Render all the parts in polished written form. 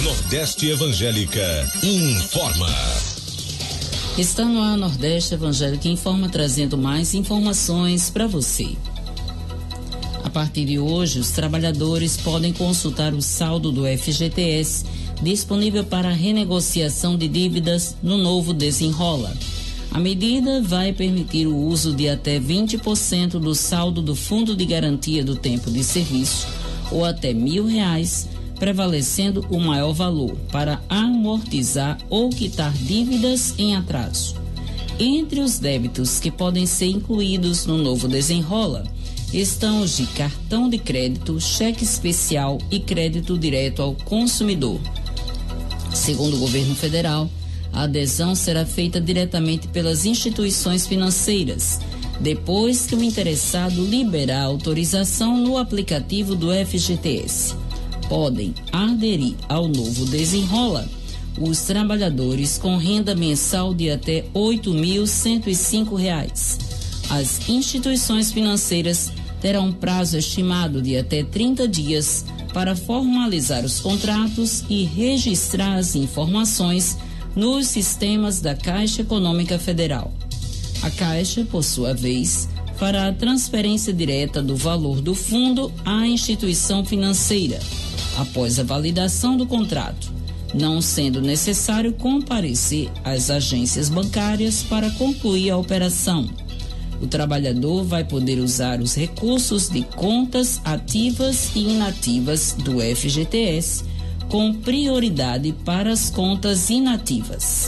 Nordeste Evangélica informa. Está no ar Nordeste Evangélica Informa, trazendo mais informações para você. A partir de hoje, os trabalhadores podem consultar o saldo do FGTS disponível para renegociação de dívidas no novo Desenrola. A medida vai permitir o uso de até 20% do saldo do Fundo de Garantia do Tempo de Serviço ou até R$1.000, prevalecendo o maior valor para amortizar ou quitar dívidas em atraso. Entre os débitos que podem ser incluídos no novo Desenrola estão os de cartão de crédito, cheque especial e crédito direto ao consumidor. Segundo o governo federal, a adesão será feita diretamente pelas instituições financeiras, depois que o interessado liberar a autorização no aplicativo do FGTS. Podem aderir ao novo Desenrola os trabalhadores com renda mensal de até R$ 8.105. As instituições financeiras terão um prazo estimado de até 30 dias para formalizar os contratos e registrar as informações nos sistemas da Caixa Econômica Federal. A Caixa, por sua vez, fará a transferência direta do valor do fundo à instituição financeira, após a validação do contrato, não sendo necessário comparecer às agências bancárias para concluir a operação. O trabalhador vai poder usar os recursos de contas ativas e inativas do FGTS, com prioridade para as contas inativas.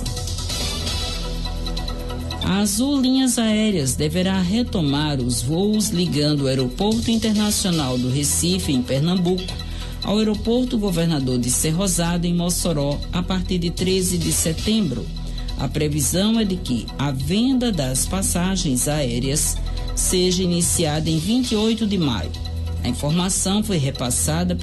A Azul Linhas Aéreas deverá retomar os voos ligando o Aeroporto Internacional do Recife, em Pernambuco, ao Aeroporto Governador de Cerrosado, em Mossoró, a partir de 13 de setembro. A previsão é de que a venda das passagens aéreas seja iniciada em 28 de maio. A informação foi repassada